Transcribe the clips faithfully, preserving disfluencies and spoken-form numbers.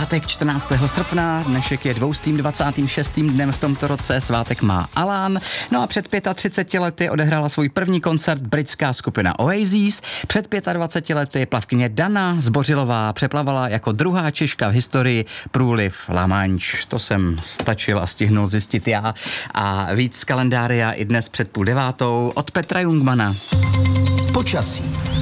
pátek čtrnáctého srpna, dnešek je dvoustým dvacátým šestým dnem v tomto roce, svátek má Alan. No a před třiceti pěti lety odehrála svůj první koncert britská skupina Oasis. Před dvaceti pěti lety plavkyně Dana Zbořilová přeplavala jako druhá Češka v historii průliv La Manche. To jsem stačil a stihnul zjistit já. A víc z kalendária i dnes před půl devátou od Petra Jungmana. Počasí.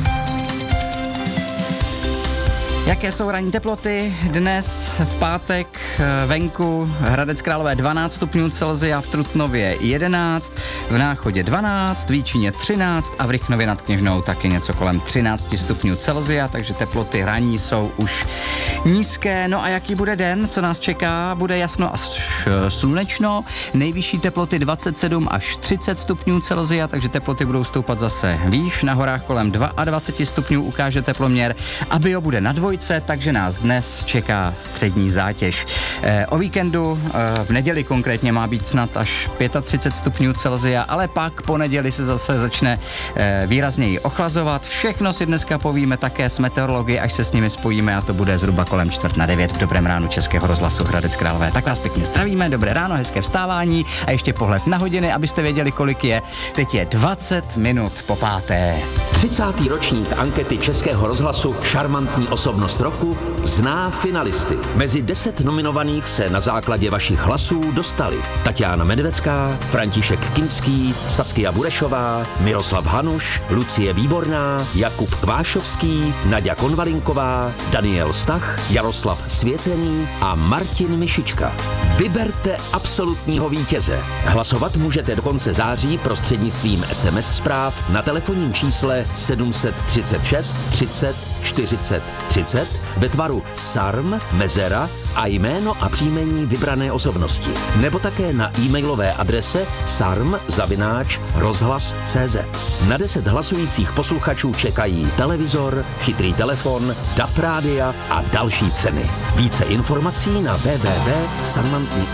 Jaké jsou ranní teploty? Dnes v pátek venku Hradec Králové dvanáct stupňů Celsia, v Trutnově jedenáct, v Náchodě dvanáct, v Výčině třináct a v Rychnově nad Kněžnou taky něco kolem třináct stupňů Celsia, takže teploty ranní jsou už nízké. No a jaký bude den? Co nás čeká? Bude jasno až slunečno, nejvyšší teploty dvacet sedm až třicet stupňů Celsia, takže teploty budou stoupat zase výš, na horách kolem dvacet dva stupňů ukáže teploměr a bio bude na dvojce, takže nás dnes čeká střední zátěž. E, o víkendu, e, v neděli konkrétně má být snad až třicet pět stupňů Celsia, ale pak po neděli se zase začne e, výrazněji ochlazovat. Všechno si dneska povíme také s meteorology, až se s nimi spojíme a to bude zhruba kolem čtvrt na devět v Dobrém ránu Českého rozhlasu Hradec Králové. Tak vás pěkně zdravíme, dobré ráno, hezké vstávání a ještě pohled na hodiny, abyste věděli, kolik je. Teď je dvacet minut po páté. třicátý ročník ankety Českého rozhlasu Šarmantní osobnost roku zná finalisty. Mezi deset nominovaných se na základě vašich hlasů dostali Tatiana Medvecká, František Kinský, Saskia Burešová, Miroslav Hanuš, Lucie Výborná, Jakub Kvášovský, Naďa Konvalinková, Daniel Stach, Jaroslav Svěcený a Martin Mišička. Vyberte absolutního vítěze. Hlasovat můžete do konce září prostřednictvím es em es zpráv na telefonním čísle sedm set třicet šest třicet čtyřicet třicet ve tvaru S A R M, mezera a jméno a příjmení vybrané osobnosti. Nebo také na e-mailové adrese sarm zavináč rozhlas tečka cé zet. Na deset hlasujících posluchačů čekají televizor, chytrý telefon, D A B rádia a další ceny. Více informací na w w w tečka sarmantní